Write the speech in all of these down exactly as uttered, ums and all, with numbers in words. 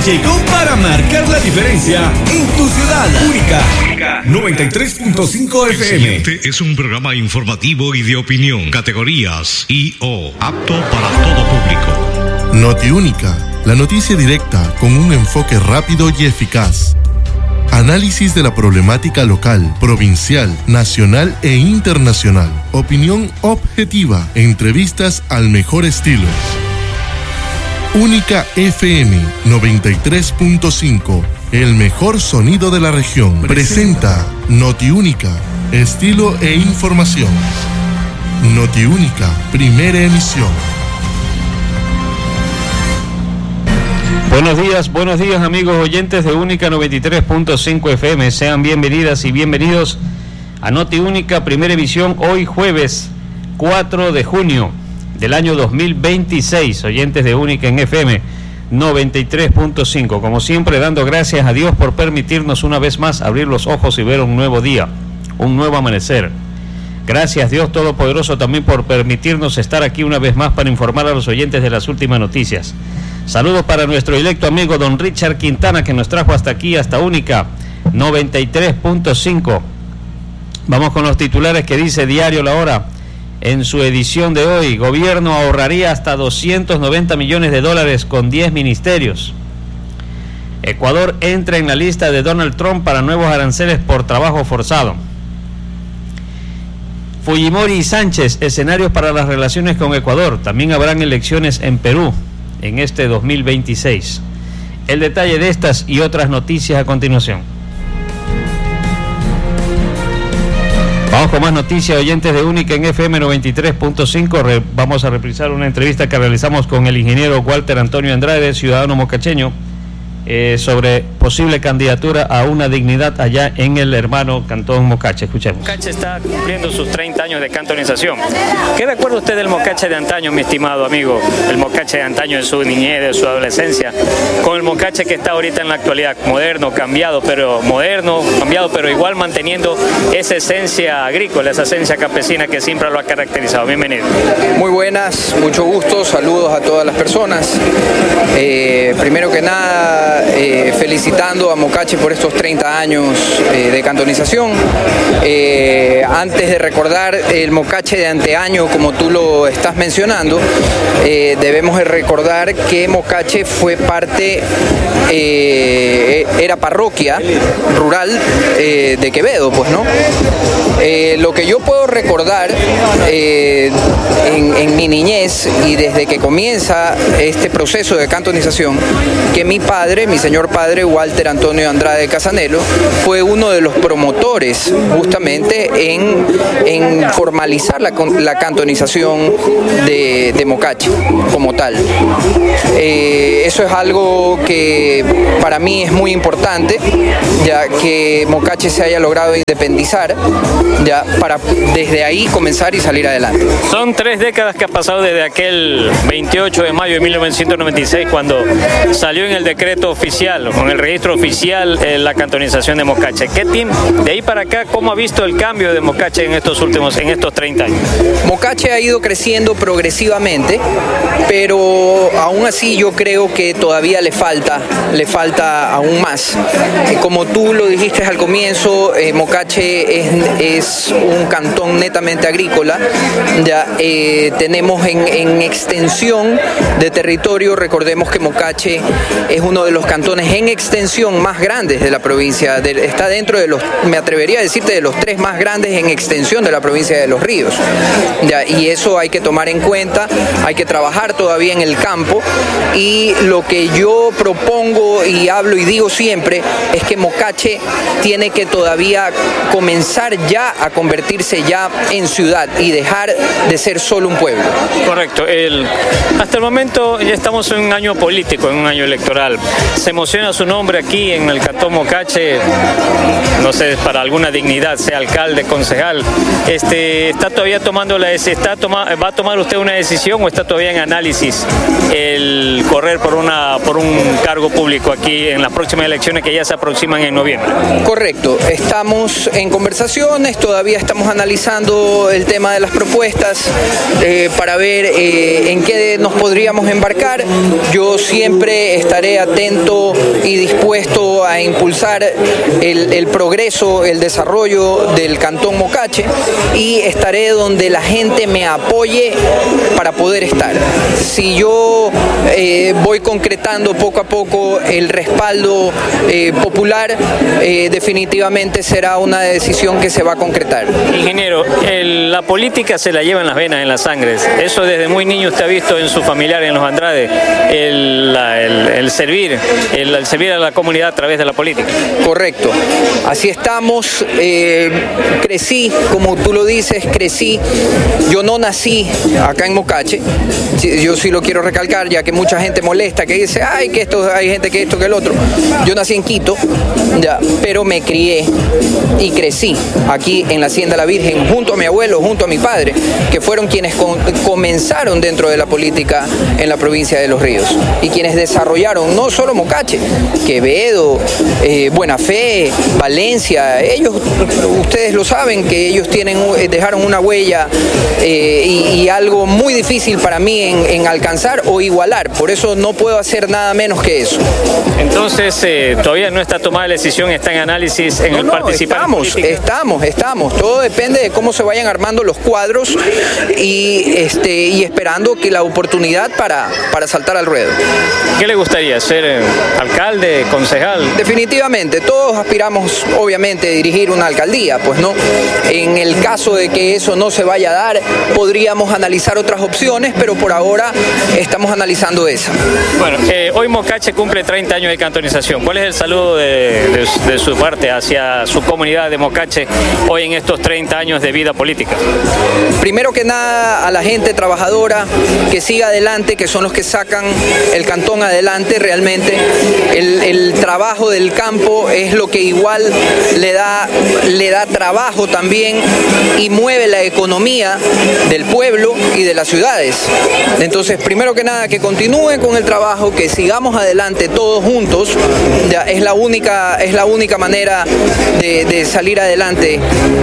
llegó para marcar la diferencia en tu ciudad. Única, Única noventa y tres punto cinco F M. El siguiente es un programa informativo y de opinión. Categorías I O, apto para todo público. Notiúnica, la noticia directa con un enfoque rápido y eficaz. Análisis de la problemática local, provincial, nacional e internacional. Opinión objetiva. Entrevistas al mejor estilo. Única F M noventa y tres punto cinco. El mejor sonido de la región. Presenta Notiúnica. Estilo e información. Notiúnica. Primera emisión. Buenos días, buenos días amigos oyentes de Única noventa y tres punto cinco F M. Sean bienvenidas y bienvenidos a Noti Única, primera emisión, hoy jueves cuatro de junio del año dos mil veintiséis. Oyentes de Única en F M noventa y tres punto cinco. Como siempre, dando gracias a Dios por permitirnos una vez más abrir los ojos y ver un nuevo día, un nuevo amanecer. Gracias Dios Todopoderoso también por permitirnos estar aquí una vez más para informar a los oyentes de las últimas noticias. Saludos para nuestro electo amigo don Richard Quintana, que nos trajo hasta aquí, hasta Única noventa y tres punto cinco. Vamos con los titulares que dice Diario La Hora en su edición de hoy. Gobierno ahorraría hasta doscientos noventa millones de dólares con diez ministerios. Ecuador entra en la lista de Donald Trump para nuevos aranceles por trabajo forzado. Fujimori y Sánchez, escenarios para las relaciones con Ecuador. También habrán elecciones en Perú en este dos mil veintiséis. El detalle de estas y otras noticias a continuación. Vamos con más noticias, oyentes de Única en F M noventa y tres punto cinco. Re- vamos a reprisar una entrevista que realizamos con el ingeniero Walter Antonio Andrade, ciudadano mocacheño, eh, sobre posible candidatura a una dignidad allá en el hermano Cantón Mocache. Escuchemos. Mocache está cumpliendo sus treinta años de cantonización. ¿Qué recuerda usted del Mocache de antaño, mi estimado amigo? El Mocache de antaño de su niñez, de su adolescencia, con el Mocache que está ahorita en la actualidad, moderno, cambiado, pero moderno, cambiado, pero igual manteniendo esa esencia agrícola, esa esencia campesina que siempre lo ha caracterizado. Bienvenido. Muy buenas, mucho gusto, saludos a todas las personas. Eh, primero que nada, eh, felicitando a Mocache por estos treinta años eh, de cantonización. Eh, antes de recordar el Mocache de anteaño, como tú lo estás mencionando, eh, debemos de recordar que Mocache fue parte, eh, era parroquia rural eh, de Quevedo, pues, ¿no? Eh, lo que yo puedo recordar eh, en, en mi niñez y desde que comienza este proceso de cantonización, que mi padre, mi señor padre Walter Antonio Andrade Casanelo, fue uno de los promotores justamente en, en formalizar la, la cantonización de, de Mocache como tal. Eh, eso es algo que para mí es muy importante, ya que Mocache se haya logrado independizar, ya para desde ahí comenzar y salir adelante. Son tres décadas que ha pasado desde aquel veintiocho de mayo de mil novecientos noventa y seis, cuando salió en el decreto oficial, con el registro oficial, eh, la cantonización de Mocache. ¿Qué team? De ahí para acá, ¿cómo ha visto el cambio de Mocache en estos últimos, en estos treinta años? Mocache ha ido creciendo progresivamente, pero aún así yo creo que todavía le falta, le falta aún más. Eh, como tú lo dijiste al comienzo, eh, Mocache es, es un cantón netamente agrícola. Ya eh, tenemos en, en extensión de territorio, recordemos que Mocache es uno de los cantones en extensión más grandes de la provincia, de, está dentro de los, me atrevería a decirte, de los tres más grandes en extensión de la provincia de Los Ríos. Ya, y eso hay que tomar en cuenta, hay que trabajar todavía en el campo, y lo que yo propongo y hablo y digo siempre es que Mocache tiene que todavía comenzar ya a convertirse ya en ciudad y dejar de ser solo un pueblo. Correcto. El, hasta el momento ya estamos en un año político, en un año electoral. ¿Se emociona su su nombre aquí en el Cantón Mocache, no sé, para alguna dignidad, sea alcalde, concejal, este, ¿está todavía tomando la está toma, va a tomar usted una decisión o está todavía en análisis el correr por una por un cargo público aquí en las próximas elecciones que ya se aproximan en noviembre? Correcto, estamos en conversaciones, todavía estamos analizando el tema de las propuestas eh, para ver eh, en qué nos podríamos embarcar. Yo siempre estaré atento y dispuesto a impulsar el, el progreso, el desarrollo del Cantón Mocache, y estaré donde la gente me apoye para poder estar. Si yo eh, voy concretando poco a poco el respaldo eh, popular, eh, definitivamente será una decisión que se va a concretar. Ingeniero, el, la política se la lleva en las venas, en las sangres. Eso desde muy niño usted ha visto en su familiar, en los Andrade, el, la, el, el servir, el, el servir a la comunidad a través de la política. Correcto, así estamos. Eh, crecí, como tú lo dices, crecí. Yo no nací acá en Mocache, yo sí lo quiero recalcar, ya que mucha gente molesta, que dice, ay, que esto, hay gente que esto, que el otro. Yo nací en Quito, ya, pero me crié y crecí aquí en la Hacienda La Virgen, junto a mi abuelo, junto a mi padre, que fueron quienes con, comenzaron dentro de la política en la provincia de Los Ríos, y quienes desarrollaron no solo Mocache, Quevedo, eh, Buena Fe, Valencia. Ellos, ustedes lo saben, que ellos tienen, dejaron una huella eh, y, y algo muy difícil para mí en, en alcanzar o igualar. Por eso no puedo hacer nada menos que eso. Entonces, eh, todavía no está tomada la decisión, está en análisis en no, el no, participar estamos, en estamos, estamos. Todo depende de cómo se vayan armando los cuadros y, este, y esperando que la oportunidad para, para saltar al ruedo. ¿Qué le gustaría? ¿Ser eh, alcalde, concejal? Definitivamente, todos aspiramos obviamente a dirigir una alcaldía, pues no. En el caso de que eso no se vaya a dar, podríamos analizar otras opciones, pero por ahora estamos analizando esa. Bueno, eh, hoy Mocache cumple treinta años de cantonización. ¿Cuál es el saludo de, de, de su parte hacia su comunidad de Mocache hoy en estos treinta años de vida política? Primero que nada, a la gente trabajadora que siga adelante, que son los que sacan el cantón adelante realmente. El, el trabajo del campo es lo que igual le da, le da trabajo también y mueve la economía del pueblo y de las ciudades. Entonces, primero que nada, que continúen con el trabajo, que sigamos adelante todos juntos. Ya es la única, es la única manera de, de salir adelante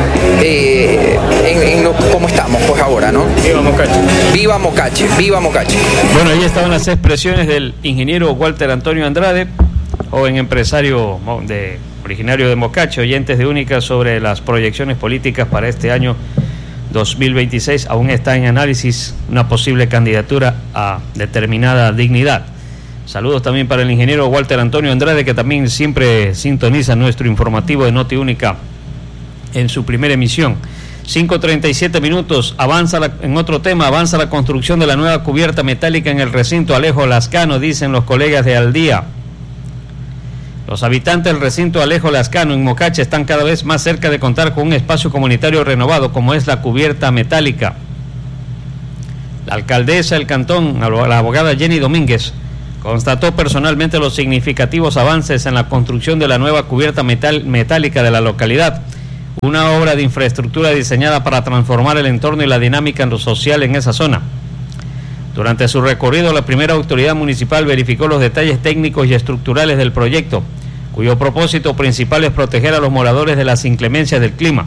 eh, en, en lo, como estamos pues ahora, ¿no? Viva Mocache. Viva Mocache, viva Mocache. Bueno, ahí estaban las expresiones del ingeniero Walter Antonio Andrade, joven empresario de, originario de Mocache, oyentes de Única, sobre las proyecciones políticas para este año dos mil veintiséis. Aún está en análisis una posible candidatura a determinada dignidad. Saludos también para el ingeniero Walter Antonio Andrade, que también siempre sintoniza nuestro informativo de Noti Única en su primera emisión. cinco treinta y siete minutos, avanza la, en otro tema, avanza la construcción de la nueva cubierta metálica en el recinto Alejo Lascano, dicen los colegas de Al Día. Los habitantes del recinto Alejo Lascano en Mocache están cada vez más cerca de contar con un espacio comunitario renovado como es la cubierta metálica. La alcaldesa del cantón, la abogada Jenny Domínguez, constató personalmente los significativos avances en la construcción de la nueva cubierta metal, metálica de la localidad, una obra de infraestructura diseñada para transformar el entorno y la dinámica en lo social en esa zona. Durante su recorrido, la primera autoridad municipal verificó los detalles técnicos y estructurales del proyecto, cuyo propósito principal es proteger a los moradores de las inclemencias del clima,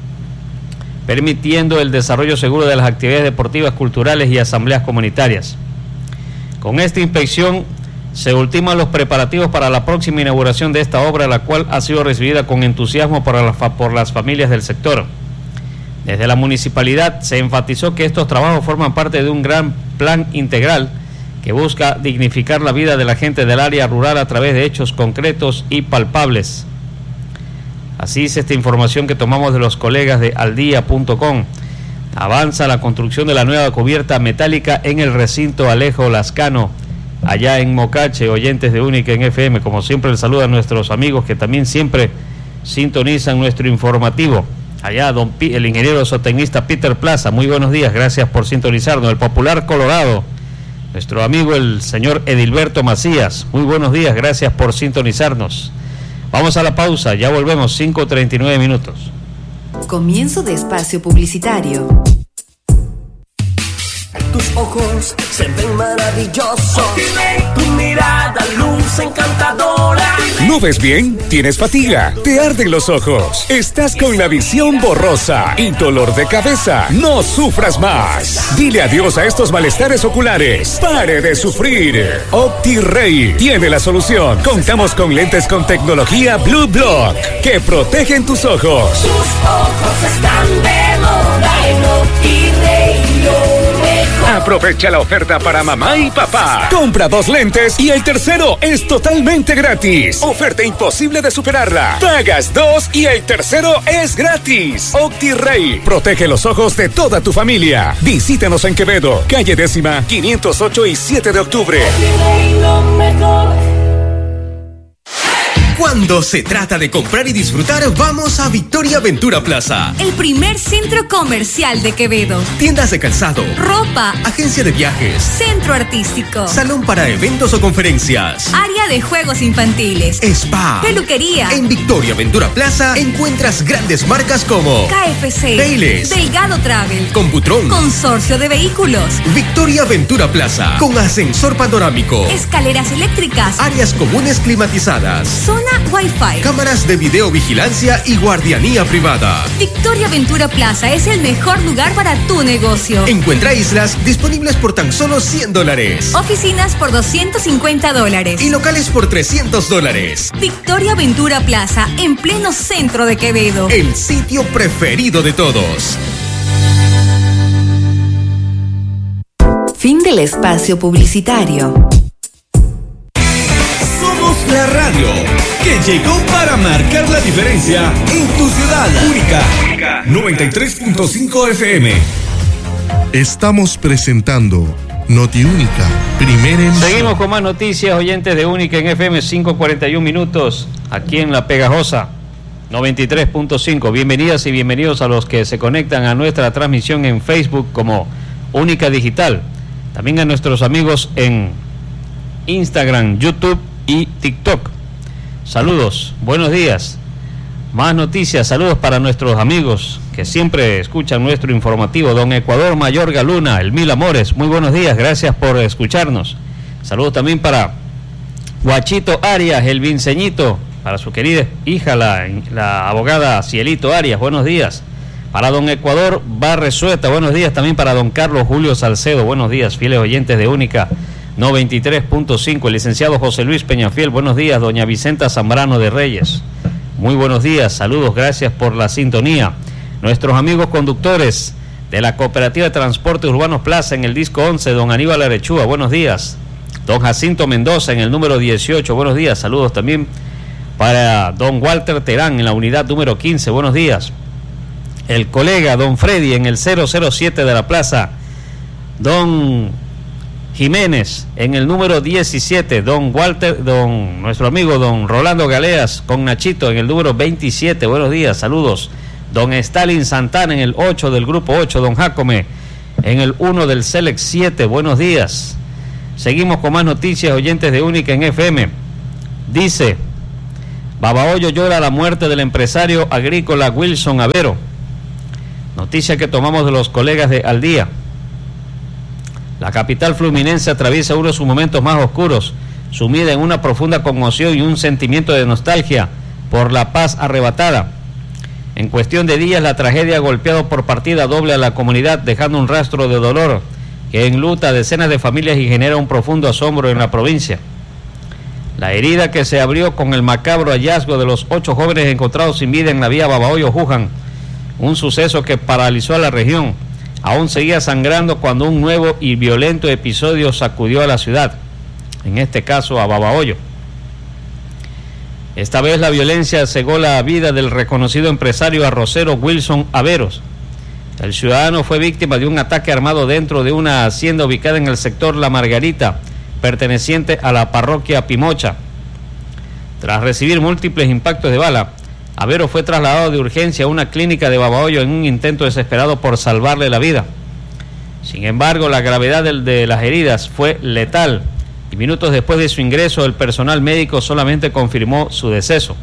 permitiendo el desarrollo seguro de las actividades deportivas, culturales y asambleas comunitarias. Con esta inspección se ultiman los preparativos para la próxima inauguración de esta obra, la cual ha sido recibida con entusiasmo por, la, por las familias del sector. Desde la municipalidad se enfatizó que estos trabajos forman parte de un gran plan integral que busca dignificar la vida de la gente del área rural a través de hechos concretos y palpables. Así es esta información que tomamos de los colegas de aldia punto com. Avanza la construcción de la nueva cubierta metálica en el recinto Alejo Lascano, allá en Mocache. Oyentes de Única en F M, como siempre, les saluda a nuestros amigos que también siempre sintonizan nuestro informativo. Allá don P, el ingeniero zootecnista Peter Plaza, muy buenos días, gracias por sintonizarnos. El popular Colorado nuestro amigo el señor Edilberto Macías. Muy buenos días, gracias por sintonizarnos. Vamos a la pausa, ya volvemos, cinco treinta y nueve minutos. Comienzo de espacio publicitario. Tus ojos se ven maravillosos, tu mirada luce encantadora. ¿No ves bien? ¿Tienes fatiga? ¿Te arden los ojos? ¿Estás con la visión borrosa y dolor de cabeza? No sufras más. Dile adiós a estos malestares oculares. Pare de sufrir. OptiRay tiene la solución. Contamos con lentes con tecnología Blue Block que protegen tus ojos. Tus ojos están de moda en OptiRay, lo mejor. Aprovecha la oferta para mamá y papá. Compra dos lentes y el tercero es totalmente gratis. Oferta imposible de superarla. Pagas dos y el tercero es gratis. OptiRay protege los ojos de toda tu familia. Visítanos en Quevedo, calle décima, quinientos ocho y siete de octubre. OptiRay, lo mejor. Cuando se trata de comprar y disfrutar, vamos a Victoria Ventura Plaza. El primer centro comercial de Quevedo. Tiendas de calzado, ropa, agencia de viajes, centro artístico, salón para eventos o conferencias, área de juegos infantiles, spa, peluquería. En Victoria Ventura Plaza encuentras grandes marcas como K F C, Baileys, Delgado Travel, Computrón, Consorcio de Vehículos. Victoria Ventura Plaza, con ascensor panorámico, escaleras eléctricas, áreas comunes climatizadas, zona Wi-Fi, cámaras de videovigilancia y guardianía privada. Victoria Ventura Plaza es el mejor lugar para tu negocio. Encuentra islas disponibles por tan solo cien dólares. Oficinas por doscientos cincuenta dólares. Y locales por trescientos dólares. Victoria Ventura Plaza, en pleno centro de Quevedo. El sitio preferido de todos. Fin del espacio publicitario. Somos la radio que llegó para marcar la diferencia en tu ciudad. Única noventa y tres punto cinco F M. Estamos presentando Notiúnica, primera emisión. Seguimos con más noticias, oyentes de Única en F M, cinco cuarenta y uno minutos, aquí en La Pegajosa, noventa y tres punto cinco. Bienvenidas y bienvenidos a los que se conectan a nuestra transmisión en Facebook como Única Digital. También a nuestros amigos en Instagram, YouTube y TikTok. Saludos, buenos días. Más noticias, saludos para nuestros amigos que siempre escuchan nuestro informativo. Don Ecuador Mayorga Luna, el Mil Amores, muy buenos días, gracias por escucharnos. Saludos también para Guachito Arias, el Vinceñito, para su querida hija, la, la abogada Cielito Arias, buenos días. Para don Ecuador Barresueta, buenos días. También para don Carlos Julio Salcedo, buenos días, fieles oyentes de Única noventa y tres punto cinco. El licenciado José Luis Peñafiel, buenos días. Doña Vicenta Zambrano de Reyes, muy buenos días, saludos, gracias por la sintonía. Nuestros amigos conductores de la Cooperativa de Transporte Urbanos Plaza en el disco once, don Aníbal Arechúa, buenos días. Don Jacinto Mendoza en el número dieciocho, buenos días, saludos también para don Walter Terán en la unidad número quince, buenos días. El colega don Freddy en el cero cero siete de la plaza, don Jiménez en el número diecisiete, don Walter, don nuestro amigo don Rolando Galeas con Nachito en el número veintisiete, buenos días, saludos. Don Stalin Santana en el ocho del grupo ocho, don Jacome en el uno del Select siete, buenos días. Seguimos con más noticias, oyentes de Única en F M. Dice, Babahoyo llora la muerte del empresario agrícola Wilson Avero. Noticia que tomamos de los colegas de Al Día. La capital fluminense atraviesa uno de sus momentos más oscuros, sumida en una profunda conmoción y un sentimiento de nostalgia por la paz arrebatada. En cuestión de días, la tragedia ha golpeado por partida doble a la comunidad, dejando un rastro de dolor que enluta a decenas de familias y genera un profundo asombro en la provincia. La herida que se abrió con el macabro hallazgo de los ocho jóvenes encontrados sin vida en la vía Babahoyo-Juján, un suceso que paralizó a la región, aún seguía sangrando cuando un nuevo y violento episodio sacudió a la ciudad, en este caso a Babahoyo. Esta vez la violencia cegó la vida del reconocido empresario arrocero Wilson Averos. El ciudadano fue víctima de un ataque armado dentro de una hacienda ubicada en el sector La Margarita, perteneciente a la parroquia Pimocha. Tras recibir múltiples impactos de bala, Avero fue trasladado de urgencia a una clínica de Babahoyo en un intento desesperado por salvarle la vida. Sin embargo, la gravedad de, de las heridas fue letal y minutos después de su ingreso, el personal médico solamente confirmó su deceso.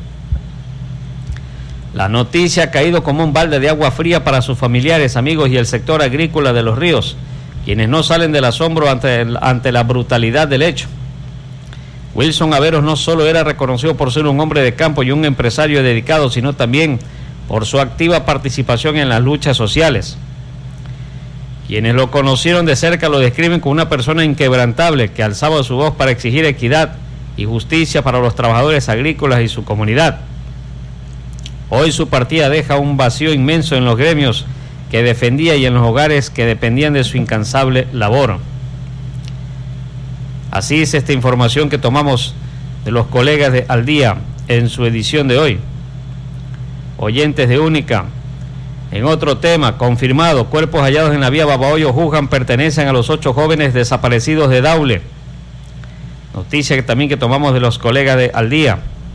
La noticia ha caído como un balde de agua fría para sus familiares, amigos y el sector agrícola de Los Ríos, quienes no salen del asombro ante, ante la brutalidad del hecho. Wilson Averos no solo era reconocido por ser un hombre de campo y un empresario dedicado, sino también por su activa participación en las luchas sociales. Quienes lo conocieron de cerca lo describen como una persona inquebrantable que alzaba su voz para exigir equidad y justicia para los trabajadores agrícolas y su comunidad. Hoy su partida deja un vacío inmenso en los gremios que defendía y en los hogares que dependían de su incansable labor. Así es esta información que tomamos de los colegas de Al Día en su edición de hoy. Oyentes de Única. En otro tema, confirmado, cuerpos hallados en la vía Babahoyo-Juján pertenecen a los ocho jóvenes desaparecidos de Daule. Noticia que también que tomamos de los colegas de Al Día.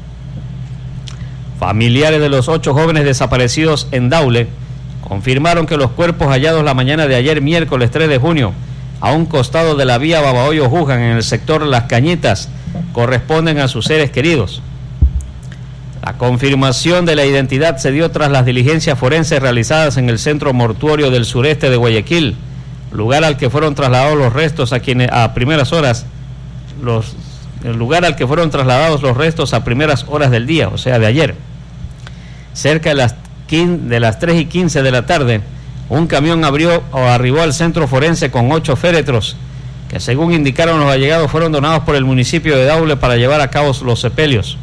Familiares de los ocho jóvenes desaparecidos en Daule confirmaron que los cuerpos hallados la mañana de ayer, miércoles tres de junio, a un costado de la vía Babahoyo-Juján, en el sector Las Cañitas, corresponden a sus seres queridos. La confirmación de la identidad se dio tras las diligencias forenses realizadas en el Centro Mortuorio del Sureste de Guayaquil, lugar al que fueron trasladados los restos a quienes a primeras horas, los, el lugar al que fueron trasladados los restos a primeras horas del día, o sea, de ayer. Cerca de las, de las tres y quince de la tarde, un camión abrió o arribó al centro forense con ocho féretros, que según indicaron los allegados fueron donados por el municipio de Daule para llevar a cabo los sepelios.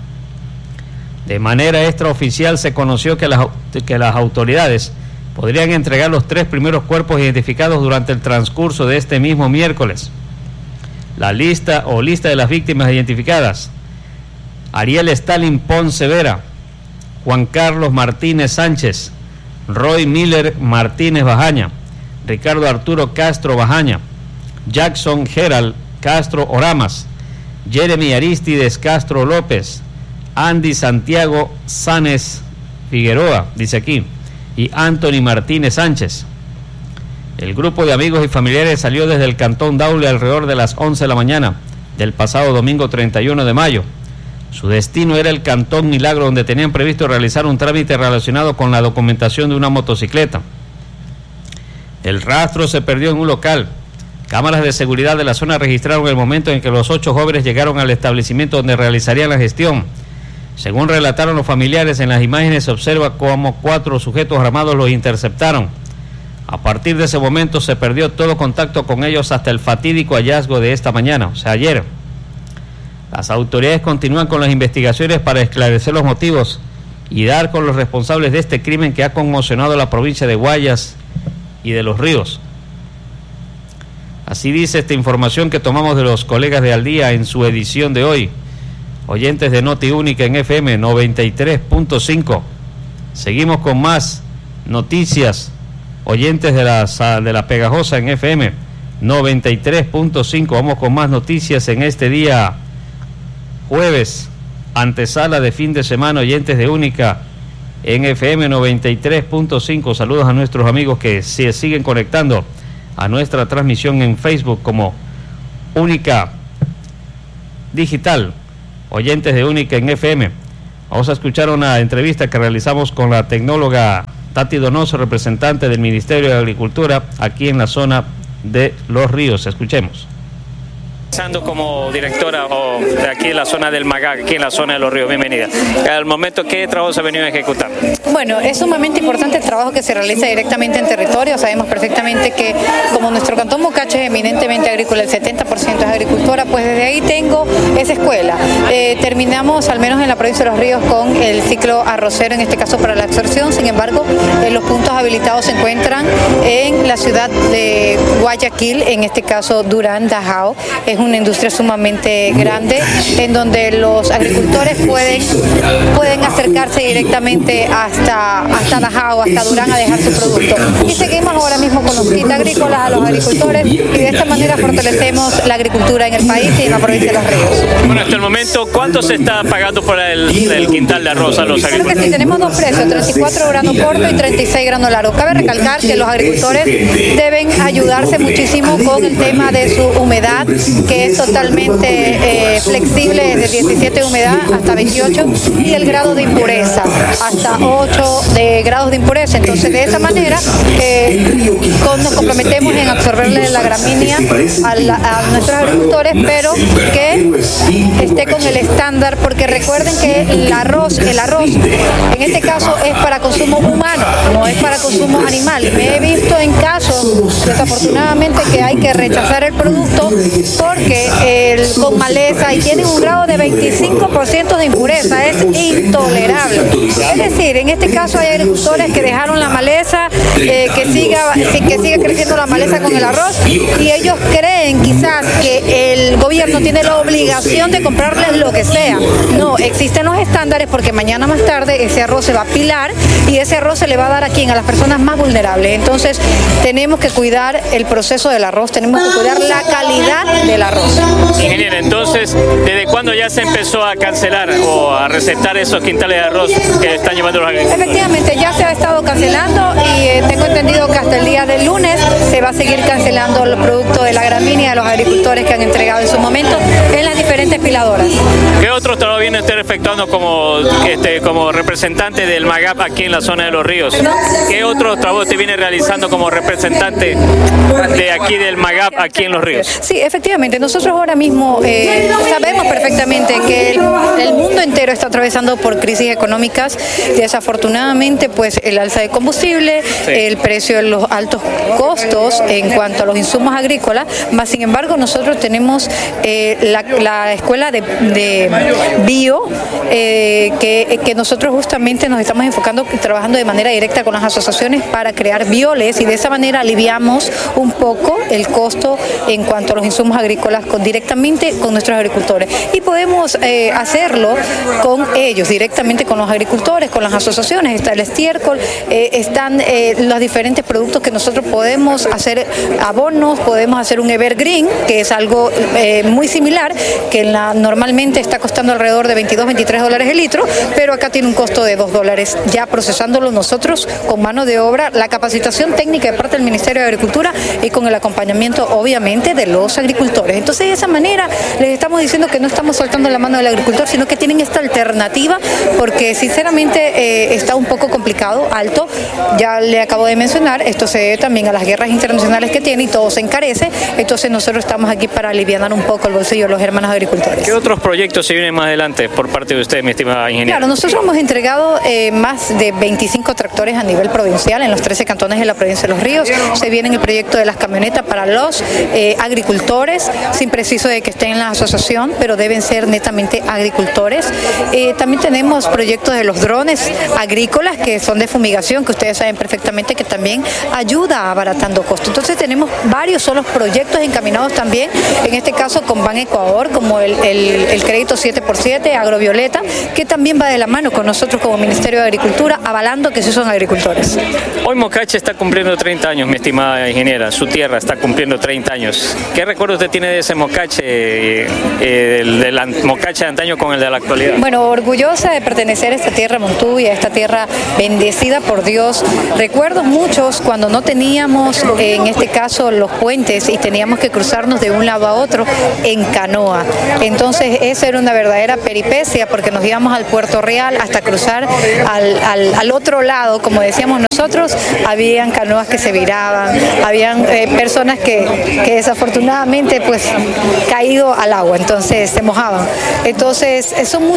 De manera extraoficial se conoció que las, que las autoridades podrían entregar los tres primeros cuerpos identificados durante el transcurso de este mismo miércoles. La lista o lista de las víctimas identificadas: Ariel Stalin Ponce Vera, Juan Carlos Martínez Sánchez, Roy Miller Martínez Bajaña, Ricardo Arturo Castro Bajaña, Jackson Gerald Castro Oramas, Jeremy Aristides Castro López, Andy Santiago Sánchez Figueroa, dice aquí, y Anthony Martínez Sánchez. El grupo de amigos y familiares salió desde el Cantón Daule alrededor de las once de la mañana del pasado domingo treinta y uno de mayo. Su destino era el Cantón Milagro, donde tenían previsto realizar un trámite relacionado con la documentación de una motocicleta. El rastro se perdió en un local. Cámaras de seguridad de la zona registraron el momento en que los ocho jóvenes llegaron al establecimiento donde realizarían la gestión. Según relataron los familiares, en las imágenes se observa cómo cuatro sujetos armados los interceptaron. A partir de ese momento se perdió todo contacto con ellos hasta el fatídico hallazgo de esta mañana, o sea, ayer. Las autoridades continúan con las investigaciones para esclarecer los motivos y dar con los responsables de este crimen que ha conmocionado a la provincia de Guayas y de Los Ríos. Así dice esta información que tomamos de los colegas de Al Día en su edición de hoy. Oyentes de Noti Única en F M noventa y tres punto cinco. Seguimos con más noticias. Oyentes de la, de la Pegajosa en F M noventa y tres punto cinco. Vamos con más noticias en este día jueves, antesala de fin de semana. Oyentes de Única en F M noventa y tres punto cinco. Saludos a nuestros amigos que se siguen conectando a nuestra transmisión en Facebook como Única Digital. Oyentes de Única en F M. Vamos a escuchar una entrevista que realizamos con la tecnóloga Tati Donoso, representante del Ministerio de Agricultura aquí en la zona de Los Ríos. Escuchemos. Como directora o de aquí en la zona del Magag, aquí en la zona de Los Ríos, bienvenida. Al momento, ¿qué trabajo se ha venido a ejecutar? Bueno, es sumamente importante el trabajo que se realiza directamente en territorio. Sabemos perfectamente que como nuestro cantón Mocache es eminentemente agrícola, el setenta por ciento es agricultura, pues desde ahí tengo esa escuela. Eh, terminamos al menos en la provincia de Los Ríos con el ciclo arrocero, en este caso para la absorción. Sin embargo, eh, los puntos habilitados se encuentran en la ciudad de Guayaquil, en este caso Durán, Dajao. Es un una industria sumamente grande en donde los agricultores pueden, pueden acercarse directamente hasta, hasta Dajao, hasta Durán a dejar su producto. Y seguimos ahora mismo con los kits agrícolas a los agricultores y de esta manera fortalecemos la agricultura en el país y en la provincia de Los Ríos. Bueno, hasta el momento, ¿cuánto se está pagando por el, el quintal de arroz a los agricultores? Creo que sí, tenemos dos precios, treinta y cuatro grano corto y treinta y seis grano largo. Cabe recalcar que los agricultores deben ayudarse muchísimo con el tema de su humedad, que es totalmente eh, flexible, desde diecisiete de humedad hasta veintiocho, y el grado de impureza, hasta ocho de grados de impureza. Entonces, de esa manera, eh, con, nos comprometemos en absorberle la gramínea a, la, a nuestros agricultores, pero que esté con el estándar, porque recuerden que el arroz, el arroz, en este caso es para consumo humano, no es para consumo animal. Me he visto en casos, desafortunadamente, que hay que rechazar el producto porque el, con maleza y tienen un grado de veinticinco por ciento de impureza, es intolerable. Es decir, en este caso hay agricultores que dejaron la maleza, eh, que siga que siga creciendo la maleza con el arroz, y ellos creen quizás que el gobierno tiene la obligación de comprarles lo que sea. No, existen los estándares, porque mañana más tarde ese arroz se va a pilar y ese arroz se le va a dar a quién, a las personas más vulnerables. Entonces tenemos que cuidar el proceso del arroz, tenemos que cuidar la calidad del arroz. Ingeniera, entonces, ¿desde cuándo ya se empezó a cancelar o a recetar esos quintales de arroz que están llevando los agricultores? Efectivamente, ya se ha estado cancelando y eh, tengo entendido que hasta el día del lunes se va a seguir cancelando los productos de la gramínea a los agricultores que han entregado en su momento en las diferentes piladoras. ¿Qué otros trabajos viene usted efectuando como, este, como representante del MAGAP aquí en la zona de Los Ríos? ¿Qué otros trabajos usted viene realizando como representante de aquí del MAGAP aquí en Los Ríos? Sí, efectivamente, nosotros ahora mismo eh, sabemos perfectamente que el, el mundo entero está atravesando por crisis económicas. Desafortunadamente, pues el alza de combustible, sí, el precio de los altos costos en cuanto a los insumos agrícolas, más sin embargo nosotros tenemos eh, la, la escuela de, de bio, eh, que, que nosotros justamente nos estamos enfocando, trabajando de manera directa con las asociaciones para crear bioles, y de esa manera aliviamos un poco el costo en cuanto a los insumos agrícolas con, directamente con nuestros agricultores, y podemos eh, hacerlo con ellos, directamente con los agricultores, con las asociaciones. Está el estiércol, eh, están eh, los diferentes productos que nosotros podemos hacer, abonos, podemos hacer un evergreen, que es algo eh, muy similar, que en la, normalmente está costando alrededor de veintidós, veintitrés dólares el litro, pero acá tiene un costo de dos dólares, ya procesándolo nosotros con mano de obra, la capacitación técnica de parte del Ministerio de Agricultura y con el acompañamiento, obviamente, de los agricultores. Entonces, de esa manera les estamos diciendo que no estamos soltando la mano del agricultor, sino que tienen esta alternativa, porque sinceramente eh, está un poco complicado, alto. Ya le acabo de mencionar, esto se debe también a las guerras internacionales que tiene y todo se encarece. Entonces nosotros estamos aquí para aliviar un poco el bolsillo de los hermanos agricultores. ¿Qué otros proyectos se vienen más adelante por parte de usted, mi estimada ingeniera? Claro, nosotros hemos entregado eh, más de veinticinco tractores a nivel provincial en los trece cantones de la provincia de Los Ríos. Se viene el proyecto de las camionetas para los eh, agricultores, sin preciso de que estén en la asociación, pero deben ser netamente agricultores. Eh, también tenemos proyectos de los drones agrícolas, que son de fumigación, que ustedes saben perfectamente que también ayuda a abaratando costos. Entonces tenemos varios solos proyectos encaminados también, en este caso con Ban Ecuador, como el, el, el crédito siete por siete, Agrovioleta, que también va de la mano con nosotros como Ministerio de Agricultura, avalando que sí son agricultores. Hoy Mocache está cumpliendo treinta años, mi estimada ingeniera. Su tierra está cumpliendo treinta años. ¿Qué recuerdo usted tiene de ese Mocache, eh, el de la Mocache de antaño con el de la actualidad? Bueno, orgullosa de pertenecer a esta tierra Montubi, a esta tierra bendecida por Dios. Recuerdo muchos cuando no teníamos, en este caso, los puentes y teníamos que cruzarnos de un lado a otro en canoa. Entonces, esa era una verdadera peripecia, porque nos íbamos al Puerto Real hasta cruzar al, al, al otro lado, como decíamos nosotros. Habían canoas que se viraban, habían eh, personas que, que desafortunadamente pues caído al agua, entonces se mojaban. Entonces, son muchas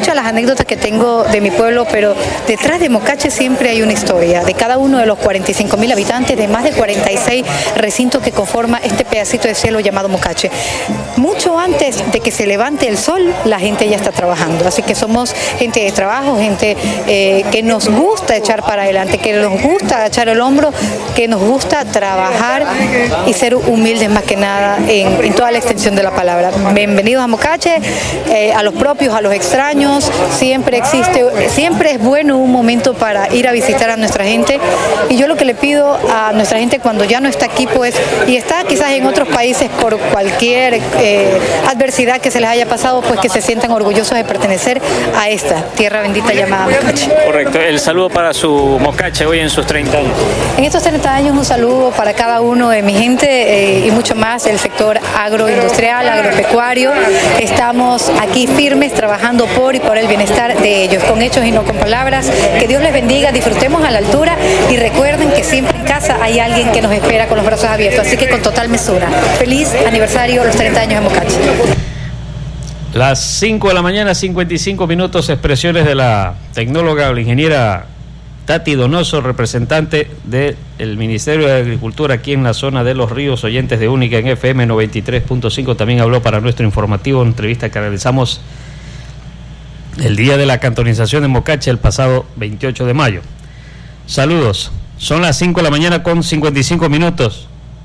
muchas las anécdotas que tengo de mi pueblo, pero detrás de Mocache siempre hay una historia, de cada uno de los cuarenta y cinco mil habitantes, de más de cuarenta y seis recintos que conforma este pedacito de cielo llamado Mocache. Mucho antes de que se levante el sol, la gente ya está trabajando, así que somos gente de trabajo, gente eh, que nos gusta echar para adelante, que nos gusta echar el hombro, que nos gusta trabajar y ser humildes más que nada en, en toda la extensión de la palabra. Bienvenidos a Mocache, eh, a los propios, a los extraños, siempre existe, siempre es bueno un momento para ir a visitar a nuestra gente, y yo lo que le pido a nuestra gente cuando ya no está aquí, pues, y está quizás en otros países por cualquier eh, adversidad que se les haya pasado, pues que se sientan orgullosos de pertenecer a esta tierra bendita llamada Mocache. Correcto, el saludo para su Mocache hoy en sus treinta años. En estos treinta años un saludo para cada uno de mi gente eh, y mucho más el sector agroindustrial, agropecuario. Estamos aquí firmes trabajando por y por el bienestar de ellos, con hechos y no con palabras. Que Dios les bendiga, disfrutemos a la altura y recuerden que siempre en casa hay alguien que nos espera con los brazos abiertos, así que con total mesura. Feliz aniversario, los treinta años de Mocache. Las cinco de la mañana, cincuenta y cinco minutos, expresiones de la tecnóloga o la ingeniera Tati Donoso, representante del Ministerio de Agricultura aquí en la zona de Los Ríos, oyentes de Única en F M noventa y tres punto cinco. También habló para nuestro informativo, una entrevista que realizamos el día de la cantonización de Mocache el pasado veintiocho de mayo. Saludos, son las cinco de la mañana con cincuenta y cinco minutos.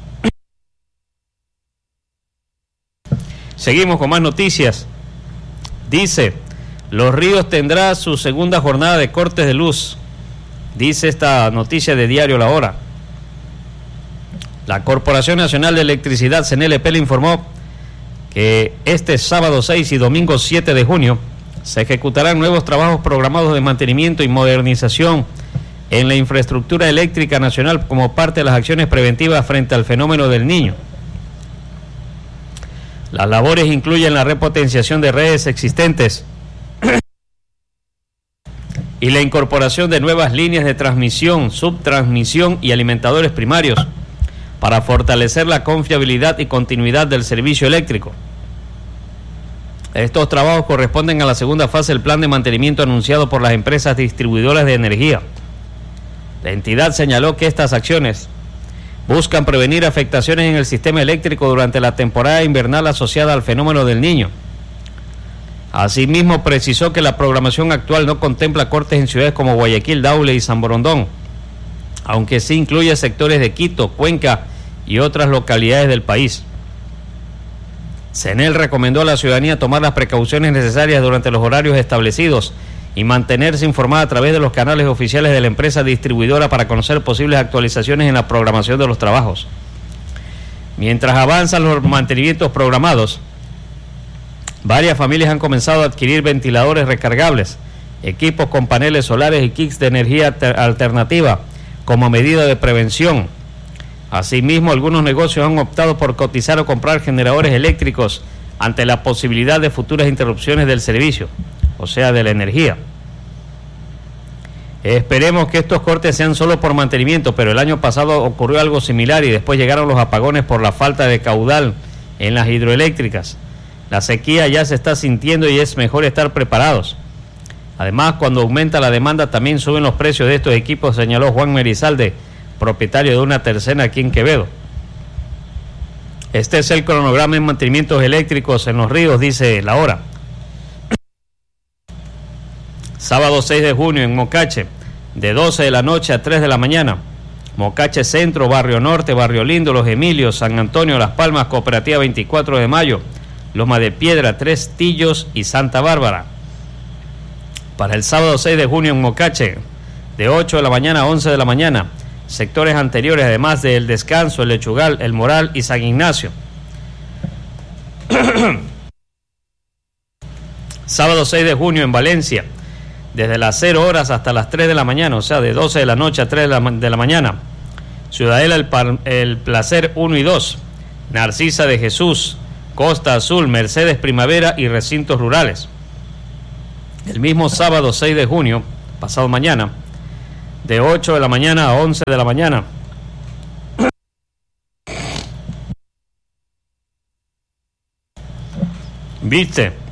Seguimos con más noticias. Dice, Los Ríos tendrá su segunda jornada de cortes de luz. Dice esta noticia de Diario La Hora. La Corporación Nacional de Electricidad, C N L P, le informó que este sábado seis y domingo siete de junio se ejecutarán nuevos trabajos programados de mantenimiento y modernización en la infraestructura eléctrica nacional como parte de las acciones preventivas frente al fenómeno del Niño. Las labores incluyen la repotenciación de redes existentes y la incorporación de nuevas líneas de transmisión, subtransmisión y alimentadores primarios para fortalecer la confiabilidad y continuidad del servicio eléctrico. Estos trabajos corresponden a la segunda fase del plan de mantenimiento anunciado por las empresas distribuidoras de energía. La entidad señaló que estas acciones buscan prevenir afectaciones en el sistema eléctrico durante la temporada invernal asociada al fenómeno del Niño. Asimismo, precisó que la programación actual no contempla cortes en ciudades como Guayaquil, Daule y San Borondón, aunque sí incluye sectores de Quito, Cuenca y otras localidades del país. C N E L recomendó a la ciudadanía tomar las precauciones necesarias durante los horarios establecidos y mantenerse informada a través de los canales oficiales de la empresa distribuidora para conocer posibles actualizaciones en la programación de los trabajos. Mientras avanzan los mantenimientos programados, varias familias han comenzado a adquirir ventiladores recargables, equipos con paneles solares y kits de energía alternativa como medida de prevención. Asimismo, algunos negocios han optado por cotizar o comprar generadores eléctricos ante la posibilidad de futuras interrupciones del servicio, o sea, de la energía. Esperemos que estos cortes sean solo por mantenimiento, pero el año pasado ocurrió algo similar y después llegaron los apagones por la falta de caudal en las hidroeléctricas. La sequía ya se está sintiendo y es mejor estar preparados. Además, cuando aumenta la demanda también suben los precios de estos equipos, señaló Juan Merizalde, propietario de una tercena aquí en Quevedo. Este es el cronograma en mantenimientos eléctricos en Los Ríos, dice La Hora. Sábado seis de junio en Mocache, de doce de la noche a tres de la mañana. Mocache Centro, Barrio Norte, Barrio Lindo, Los Emilios, San Antonio, Las Palmas, Cooperativa veinticuatro de mayo, Loma de Piedra, Tres Tillos y Santa Bárbara. Para el sábado seis de junio en Mocache, de ocho de la mañana a once de la mañana, sectores anteriores, además de El Descanso, El Lechugal, El Moral y San Ignacio. Sábado seis de junio en Valencia, desde las cero horas hasta las tres de la mañana, o sea, de doce de la noche a tres de la, de la mañana. Ciudadela el, Par, el Placer uno y dos, Narcisa de Jesús, Costa Azul, Mercedes Primavera y recintos rurales. El mismo sábado seis de junio, pasado mañana, de ocho de la mañana a once de la mañana. ¿Viste?